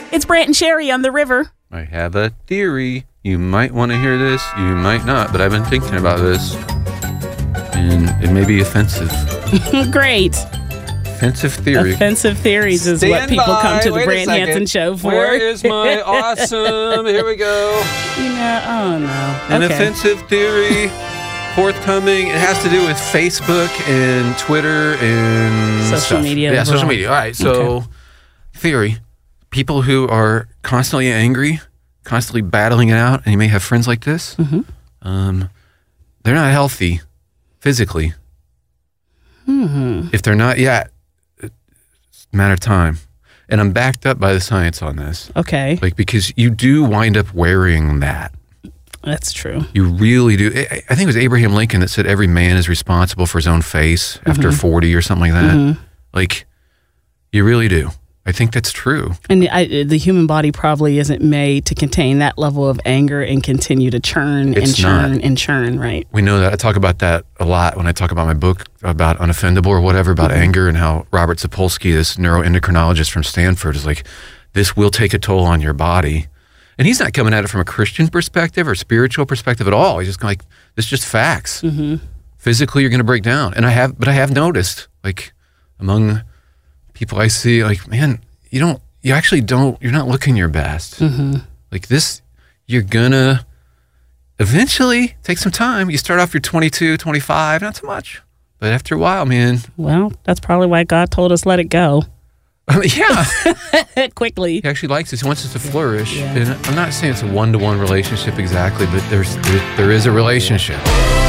It's Brant and Sherry on the river. I have a theory. You might want to hear this, you might not, but I've been thinking about this, and it may be offensive. Great. Offensive theory. Offensive theories is what people come to the Brant Hansen show for. Where is my awesome? Here we go. Oh no. An offensive theory forthcoming. It has to do with Facebook and Twitter and social stuff. media. Yeah, overall. social media. All right, so theory. People who are constantly angry, constantly battling it out, and you may have friends like this, they're not healthy physically. If they're not yet, it's a matter of time. And I'm backed up by the science on this. Okay. Like, because you do wind up wearing that. That's true. You really do. I think it was Abraham Lincoln that said every man is responsible for his own face after 40 or something like that. Like, you really do. I think that's true. And the human body probably isn't made to contain that level of anger and continue to churn and churn and churn, right? We know that. I talk about that a lot when I talk about my book about Unoffendable or whatever, about anger, and how Robert Sapolsky, this neuroendocrinologist from Stanford, is like, this will take a toll on your body. And he's not coming at it from a Christian perspective or spiritual perspective at all. He's just like, this is just facts. Physically, you're going to break down. And I have noticed, like, among people I see, like, man, you're not looking your best. Like this, you're gonna eventually take some time. You start off, you're 22, 25, not too much. But after a while, man. Well, that's probably why God told us let it go. Yeah. Quickly. He actually likes us. He wants us to flourish. Yeah. And I'm not saying it's a one-to-one relationship exactly, but there is a relationship.